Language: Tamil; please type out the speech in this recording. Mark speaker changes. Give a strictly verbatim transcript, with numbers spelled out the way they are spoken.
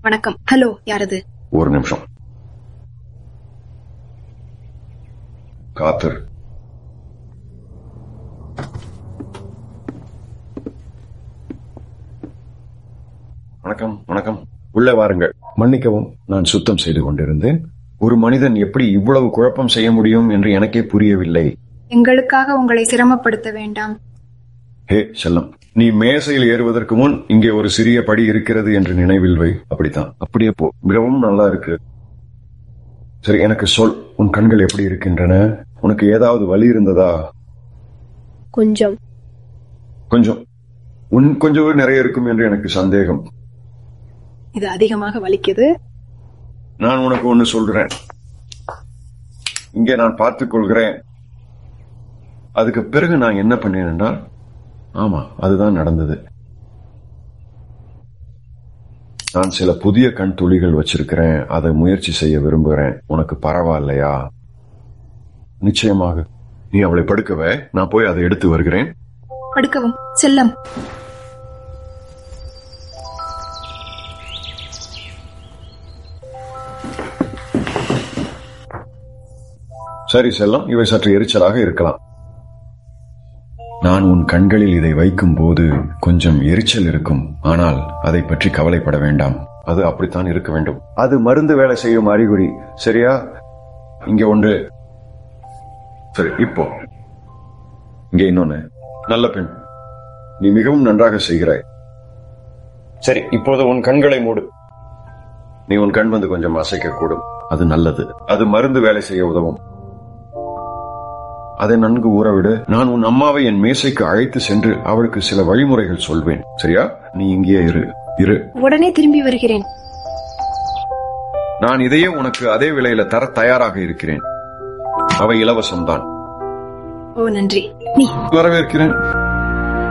Speaker 1: வணக்கம். ஹலோ, யாரது?
Speaker 2: ஒரு நிமிஷம் காத்திரு. வணக்கம் வணக்கம் உள்ளே வாருங்கள். மன்னிக்கவும், நான் சுத்தம் செய்து கொண்டிருந்தேன். ஒரு மனிதன் எப்படி இவ்வளவு குழப்பம் செய்ய முடியும் என்று எனக்கே புரியவில்லை.
Speaker 1: எங்களுக்காக உங்களை சிரமப்படுத்த வேண்டாம்.
Speaker 2: ஹே செல்லம், நீ மேசையில் ஏறுவதற்கு முன் இங்கே ஒரு சிறிய படி இருக்கிறது என்று நினைவில் வை. அப்படித்தான், அப்படியே போ. மிகவும் நல்லா இருக்கு. சரி, எனக்கு சொல், உன் கண்கள் எப்படி இருக்கின்றன? உனக்கு ஏதாவது வலி இருந்ததா?
Speaker 1: கொஞ்சம்
Speaker 2: கொஞ்சம். உன் கொஞ்சம் நிறைய இருக்கும் என்று எனக்கு சந்தேகம்.
Speaker 1: இது அதிகமாக வலிக்குது.
Speaker 2: நான் உனக்கு ஒன்னு சொல்றேன். இங்கே நான் பார்த்துக் கொள்கிறேன். அதுக்கு பிறகு நான் என்ன பண்ணேன் என்றால், ஆமா, அதுதான் நடந்தது. நான் சில புதிய கண் துளிகள் வச்சிருக்கிறேன். அதை முயற்சி செய்ய விரும்புகிறேன். உனக்கு பரவாயில்லையா? நிச்சயமாக. நீ அவளை படுக்கவே, நான் போய் அதை எடுத்து வருகிறேன்.
Speaker 1: படுக்கவும் செல்லம்.
Speaker 2: சரி செல்லம், இவை சற்று எரிச்சலாக இருக்கலாம். நான் உன் கண்களில் இதை வைக்கும் போது கொஞ்சம் எரிச்சல் இருக்கும். ஆனால் அதை பற்றி கவலைப்பட வேண்டாம். அது அப்படித்தான் இருக்க வேண்டும். அது மருந்து வேலை செய்யும் அறிகுறி. சரியா? இங்கே ஒன்று. சரி, இப்போ இங்கே இன்னொன்னு. நல்ல பெண், நீ மிகவும் நன்றாக செய்கிறாய். சரி, இப்போது உன் கண்களை மூடு. நீ உன் கண் வந்து கொஞ்சம் அசைக்க கூடும். அது நல்லது. அது மருந்து வேலை செய்ய உதவும். அதை நன்கு ஊறவிடு. நான் உன் அம்மாவை என் மேசைக்கு அழைத்து சென்று அவளுக்கு சில வழிமுறைகள் சொல்வேன். சரியா? நீ இங்கே இரு இரு
Speaker 1: உடனே திரும்பி வருகிறேன்.
Speaker 2: நான் இதையே உனக்கு அதே விலையில தர தயாராக இருக்கிறேன். அவை இலவசம்தான்.
Speaker 1: ஓ, நன்றி. நீ
Speaker 2: வரவேற்கிறேன்.